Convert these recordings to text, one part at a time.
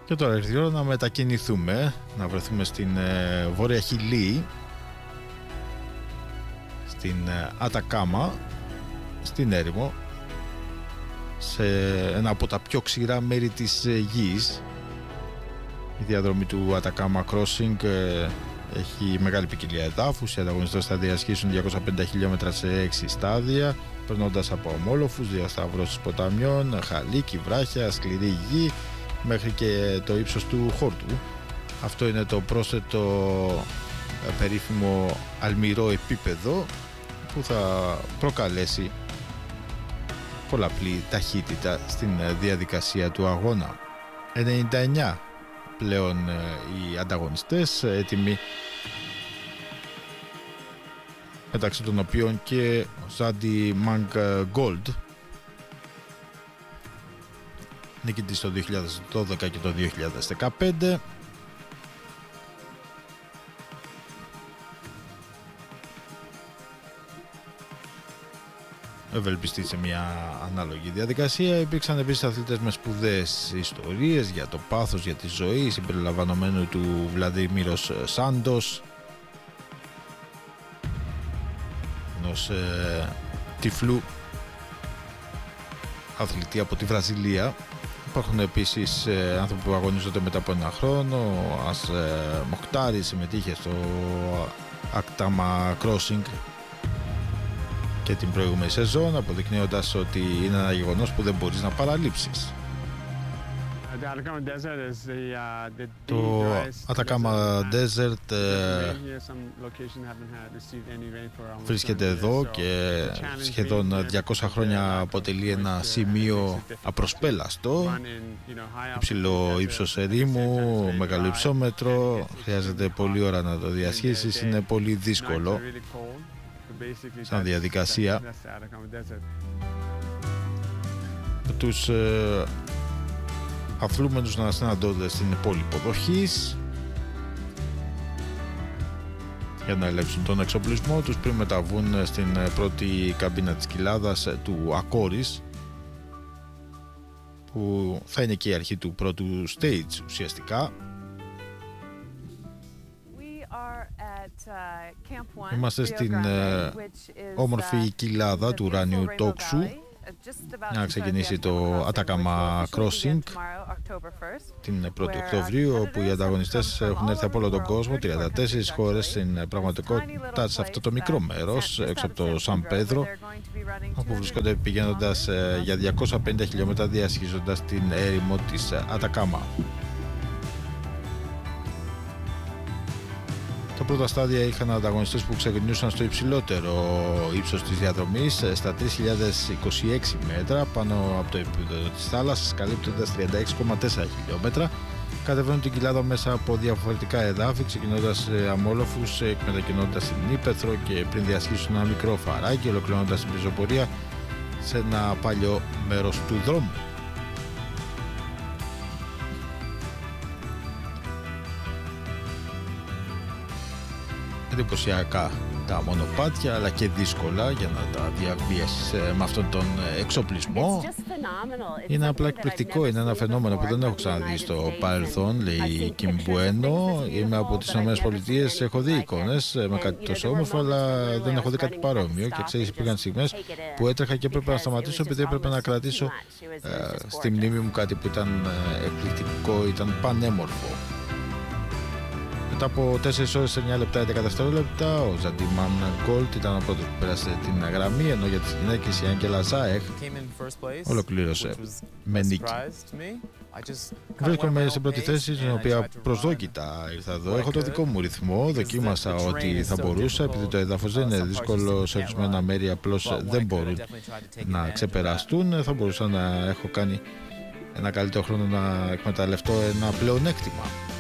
Και τώρα ήρθε η ώρα να μετακινηθούμε, να βρεθούμε στην Βόρεια Χιλή, στην Ατακάμα, στην έρημο, σε ένα από τα πιο ξηρά μέρη της γης. Η διαδρομή του Ατακάμα Crossing έχει μεγάλη ποικιλία εδάφους. Οι ανταγωνιστές θα διασχίσουν 250 χιλιόμετρα σε 6 στάδια, περνώντας από ομόλοφους, διασταυρώσεις ποταμιών, χαλίκι, βράχια, σκληρή γη, μέχρι και το ύψος του χόρτου. Αυτό είναι το πρόσθετο περίφημο αλμυρό επίπεδο που θα προκαλέσει πολλαπλή ταχύτητα στην διαδικασία του αγώνα. 99 πλέον οι ανταγωνιστές έτοιμοι, μεταξύ των οποίων και ο Ζάντι Μανγκ Γκόλντ, νικητής το 2012 και το 2015. Ευελπιστεί σε μια ανάλογη διαδικασία. Υπήρξαν επίσης αθλητές με σπουδαίες ιστορίες για το πάθος, για τη ζωή, συμπεριλαμβανομένου του Βλαδιμίρος Σάντος, ενός τυφλού αθλητή από τη Βραζιλία. Υπάρχουν επίσης άνθρωποι που αγωνίζονται μετά από ένα χρόνο. Ο Ας Μοχτάρη συμμετείχε στο Ατακάμα Crossing και την προηγούμενη σεζόν, αποδεικνύοντας ότι είναι ένα γεγονός που δεν μπορείς να παραλείψεις. Το Atacama Desert βρίσκεται εδώ και σχεδόν 200 χρόνια αποτελεί ένα σημείο απροσπέλαστο. Υψηλό ύψος ερήμου, μεγάλο υψόμετρο, χρειάζεται πολλή ώρα να το διασχίσεις, είναι πολύ δύσκολο σαν διαδικασία. Τους αθλούμενους να συναντώνται στην πόλη υποδοχής για να ελέγξουν τον εξοπλισμό τους πριν μεταβούν στην πρώτη καμπίνα της κοιλάδας του Ακόρης, που θα είναι και η αρχή του πρώτου stage ουσιαστικά. Είμαστε στην όμορφη κοιλάδα του ουράνιου τόξου να ξεκινήσει το Atacama Crossing την 1η Οκτωβρίου, όπου οι ανταγωνιστές έχουν έρθει από όλο τον κόσμο, 34 χώρες στην πραγματικότητα, σε αυτό το μικρό μέρος έξω από το Σαν Πέδρο, όπου βρισκόνται πηγαίνοντας για 250 χιλιόμετρα, διασχίζοντας την έρημο της Ατακάμα. Τα πρώτα στάδια είχαν ανταγωνιστές που ξεκινούσαν στο υψηλότερο ύψος της διαδρομής, στα 3.026 μέτρα πάνω από το επίπεδο της θάλασσας, καλύπτοντας 36,4 χιλιόμετρα. Κατεβαίνουν την κοιλάδα μέσα από διαφορετικά εδάφη, ξεκινώντας αμόλοφους, μετακινώντας την ύπαιθρο και πριν διασχίσουν ένα μικρό φαράκι, ολοκληρώνοντας την πεζοπορία σε ένα παλιό μέρος του δρόμου. Εντυπωσιακά τα μονοπάτια, αλλά και δύσκολα για να τα διαβίασεις με αυτόν τον εξοπλισμό. Είναι απλά εκπληκτικό, είναι ένα φαινόμενο που δεν έχω ξαναδεί στο παρελθόν, λέει η Κιμ Μπουένο. Είμαι από τις ΗΠΑ, έχω δει εικόνες με κάτι τόσο όμορφο, αλλά δεν έχω δει κάτι παρόμοιο. Και ξέρεις, υπήρχαν στιγμές που έτρεχα και έπρεπε να σταματήσω, επειδή έπρεπε να κρατήσω στη μνήμη μου κάτι που ήταν εκπληκτικό, ήταν πανέμορφο. Μετά από 4 ώρες, 9 λεπτά, 11 δευτερόλεπτα, ο Ζάντι Μανγκ Γκόλντ ήταν ο πρώτος που πέρασε την γραμμή, ενώ για τις γυναίκες η Άγγελα Ζάεχ ολοκλήρωσε με νίκη. Βρίσκομαι στην πρώτη θέση, στην οποία προσδόκητα ήρθα εδώ. Έχω το δικό μου ρυθμό, δοκίμασα ό,τι θα μπορούσα, επειδή το έδαφος δεν είναι δύσκολο, σε ορισμένα μέρη απλώς δεν μπορούν να ξεπεραστούν. Θα μπορούσα να έχω κάνει ένα καλύτερο χρόνο, να εκμεταλλευτώ ένα πλεονέκτημα.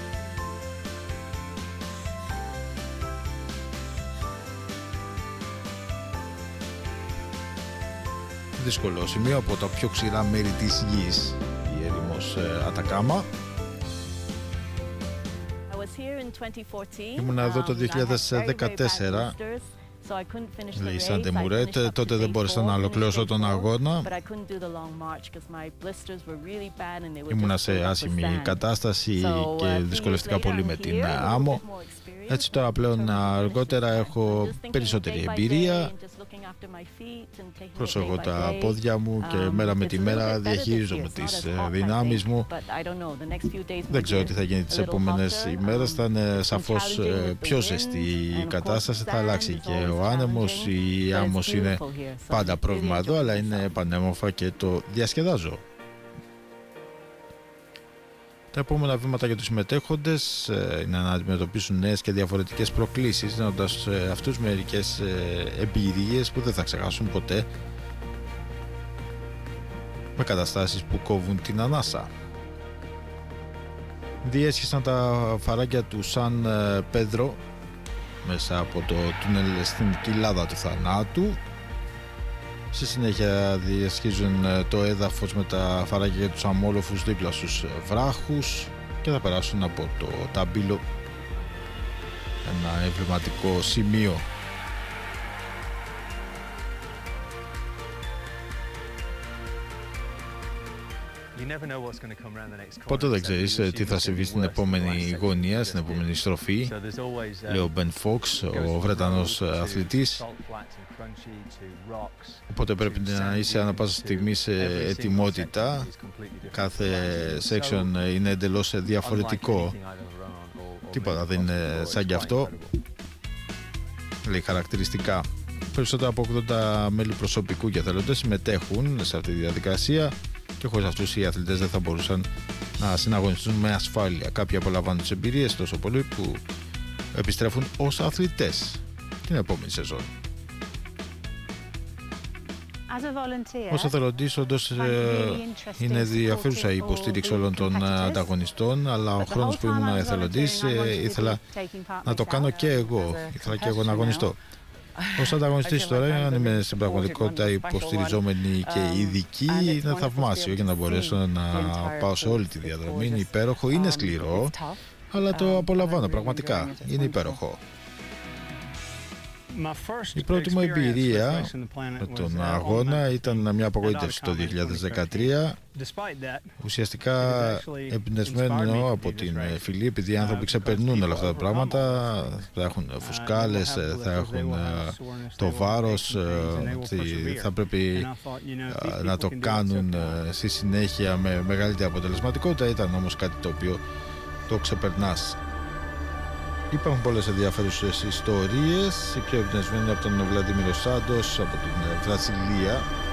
Δύσκολο σημείο, από τα πιο ξηρά μέρη της γης, η έρημος Ατακάμα. Ήμουν εδώ το 2014 Λέει η Σάντε Μουρέτ, τότε δεν μπόρεσα να ολοκληρώσω τον αγώνα. Ήμουνα σε άσχημη κατάσταση και δυσκολεύτηκα πολύ με την άμμο. Έτσι τώρα πλέον αργότερα έχω περισσότερη εμπειρία. Προσέχω τα πόδια μου και μέρα με τη μέρα διαχειρίζομαι τις δυνάμεις μου. Δεν ξέρω τι θα γίνει τις επόμενες ημέρες. Θα είναι σαφώς πιο ζεστή η κατάσταση, θα αλλάξει και ο άνεμος. Η άμμος είναι πάντα πρόβλημα εδώ, αλλά είναι πανέμορφα και το διασκεδάζω. Τα επόμενα βήματα για τους συμμετέχοντες είναι να αντιμετωπίσουν νέες και διαφορετικές προκλήσεις, δίνοντας αυτούς μερικές εμπειρίες που δεν θα ξεχάσουν ποτέ, με καταστάσεις που κόβουν την ανάσα. Διέσχισαν τα φαράγγια του Σαν Πέδρο μέσα από το τούνελ στην κοιλάδα του θανάτου. Στη συνέχεια διασχίζουν το έδαφος με τα φαράγγια για τους αμόλοφους δίπλα στους βράχους και θα περάσουν από το Ταμπίλο, ένα εμβληματικό σημείο. Ποτέ δεν ξέρεις τι θα συμβεί στην επόμενη γωνία, στην επόμενη στροφή, λέει ο Μπεν Φόξ, ο Βρετανός αθλητής. Οπότε πρέπει να είσαι ανά πάσα στιγμή σε ετοιμότητα. Κάθε section είναι εντελώς διαφορετικό. Τίποτα δεν είναι σαν κι αυτό. Λέει χαρακτηριστικά. Περισσότερα από 80 μέλη προσωπικού και εθελοντές συμμετέχουν σε αυτή τη διαδικασία και χωρίς αυτούς οι αθλητές δεν θα μπορούσαν να συναγωνιστούν με ασφάλεια. Κάποιοι απολαμβάνουν τις εμπειρίες τόσο πολύ που επιστρέφουν ως αθλητές την επόμενη σεζόν. Ως εθελοντής όντως είναι ενδιαφέρουσα η υποστήριξη όλων των ανταγωνιστών, αλλά ο χρόνος που ήμουν εθελοντής ήθελα να το κάνω και εγώ. Ήθελα και εγώ να αγωνιστώ. Ως ανταγωνιστής τώρα, αν είμαι στην πραγματικότητα υποστηριζόμενη και ειδική, είναι θαυμάσιο για να μπορέσω να πάω σε όλη τη διαδρομή. Είναι υπέροχο, είναι σκληρό, αλλά το απολαμβάνω πραγματικά. Είναι υπέροχο. Η πρώτη μου εμπειρία με τον αγώνα ήταν μια απογοήτευση το 2013, ουσιαστικά εμπνευσμένο από την φυλή, επειδή οι άνθρωποι ξεπερνούν όλα αυτά τα πράγματα, θα έχουν φουσκάλες, θα έχουν το βάρος, θα πρέπει να το κάνουν στη συνέχεια με μεγαλύτερη αποτελεσματικότητα. Ήταν όμως κάτι το οποίο το ξεπερνάς. Υπάρχουν πολλές ενδιαφέρουσες ιστορίες, η πιο εμπνευσμένη από τον Βλαντίμιρο Σάντος από την Βραζιλία.